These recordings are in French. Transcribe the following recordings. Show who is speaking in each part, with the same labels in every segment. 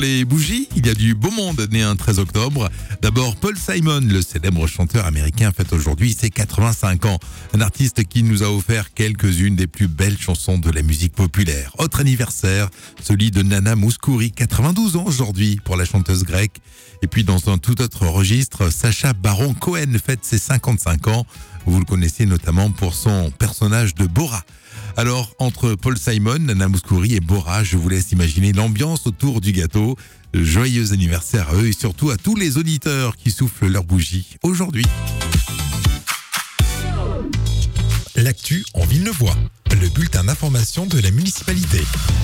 Speaker 1: Les bougies, il y a du beau monde né un 13 octobre. D'abord, Paul Simon, le célèbre chanteur américain, fête aujourd'hui ses 85 ans. Un artiste qui nous a offert quelques-unes des plus belles chansons de la musique populaire. Autre anniversaire, celui de Nana Mouskouri, 92 ans aujourd'hui pour la chanteuse grecque. Et puis dans un tout autre registre, Sacha Baron Cohen fête ses 55 ans. Vous le connaissez notamment pour son personnage de Bora. Alors, entre Paul Simon, Nana Mouskouri et Bora, je vous laisse imaginer l'ambiance autour du gâteau. Joyeux anniversaire à eux et surtout à tous les auditeurs qui soufflent leurs bougies aujourd'hui.
Speaker 2: L'actu en Villeneuvois, le bulletin d'information de la municipalité.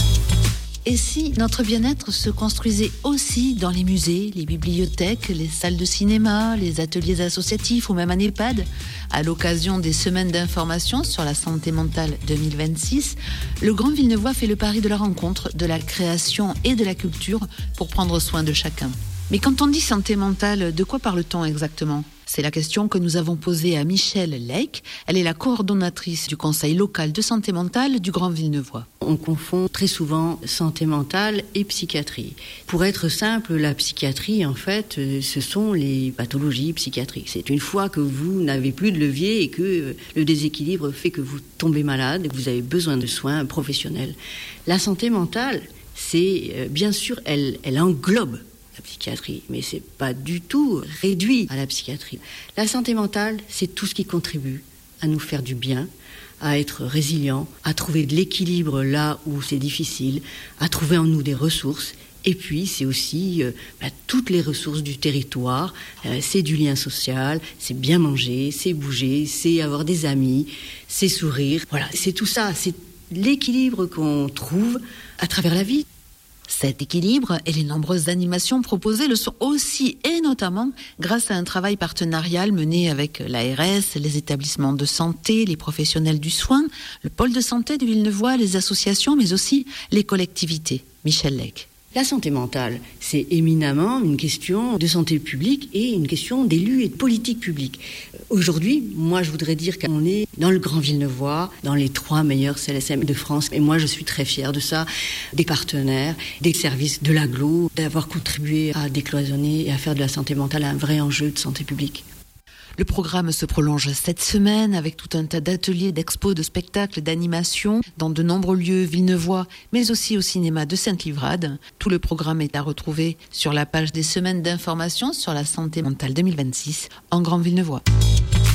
Speaker 3: Et si notre bien-être se construisait aussi dans les musées, les bibliothèques, les salles de cinéma, les ateliers associatifs ou même un EHPAD, à l'occasion des semaines d'information sur la santé mentale 2026, le Grand Villeneuvois fait le pari de la rencontre, de la création et de la culture pour prendre soin de chacun. Mais quand on dit santé mentale, de quoi parle-t-on exactement ? C'est la question que nous avons posée à Michèle Lake. Elle est la coordonnatrice du conseil local de santé mentale du Grand Villeneuvois.
Speaker 4: On confond très souvent santé mentale et psychiatrie. Pour être simple, la psychiatrie, en fait, ce sont les pathologies psychiatriques. C'est une fois que vous n'avez plus de levier et que le déséquilibre fait que vous tombez malade et que vous avez besoin de soins professionnels. La santé mentale, c'est bien sûr, elle englobe la psychiatrie, mais c'est pas du tout réduit à la psychiatrie. La santé mentale, c'est tout ce qui contribue à nous faire du bien, à être résilient, à trouver de l'équilibre là où c'est difficile, à trouver en nous des ressources. Et puis, c'est aussi toutes les ressources du territoire. C'est du lien social, c'est bien manger, c'est bouger, c'est avoir des amis, c'est sourire. Voilà, c'est tout ça, c'est l'équilibre qu'on trouve à travers la vie.
Speaker 3: Cet équilibre et les nombreuses animations proposées le sont aussi et notamment grâce à un travail partenarial mené avec l'ARS, les établissements de santé, les professionnels du soin, le pôle de santé de Villeneuvois, les associations, mais aussi les collectivités. Michèle Lake.
Speaker 4: La santé mentale, c'est éminemment une question de santé publique et une question d'élus et de politique publique. Aujourd'hui, moi, je voudrais dire qu'on est dans le Grand Villeneuvois, dans les 3 meilleurs CLSM de France. Et moi, je suis très fière de ça, des partenaires, des services de l'agglo, d'avoir contribué à décloisonner et à faire de la santé mentale un vrai enjeu de santé publique.
Speaker 3: Le programme se prolonge cette semaine avec tout un tas d'ateliers, d'expos, de spectacles, d'animations dans de nombreux lieux villeneuvois, mais aussi au cinéma de Sainte-Livrade. Tout le programme est à retrouver sur la page des semaines d'information sur la santé mentale 2026 en Grand Villeneuvois.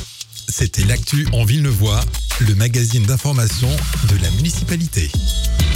Speaker 2: C'était l'actu en Villeneuvois, le magazine d'information de la municipalité.